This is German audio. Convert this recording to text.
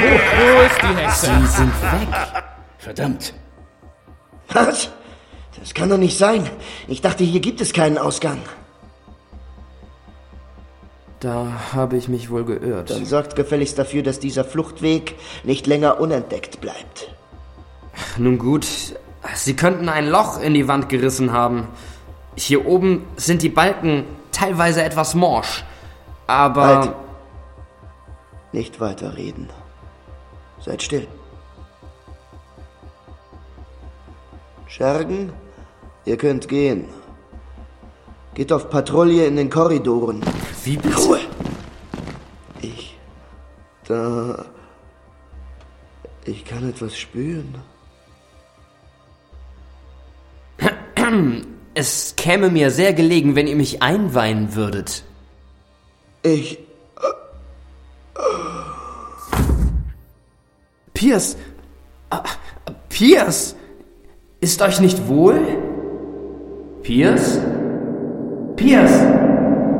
Wo ist die Hexe? Sie sind weg. Verdammt. Was? Das kann doch nicht sein. Ich dachte, hier gibt es keinen Ausgang. Da habe ich mich wohl geirrt. Dann sorgt gefälligst dafür, dass dieser Fluchtweg nicht länger unentdeckt bleibt. Nun gut, Sie könnten ein Loch in die Wand gerissen haben. Hier oben sind die Balken teilweise etwas morsch. Aber... Halt. Nicht weiterreden. Seid still. Schergen, ihr könnt gehen. Geht auf Patrouille in den Korridoren. Wie bitte? Ruhe! Ich kann etwas spüren. Es käme mir sehr gelegen, wenn ihr mich einweihen würdet. Pierce! Pierce! Ist euch nicht wohl? Pierce? Pierce!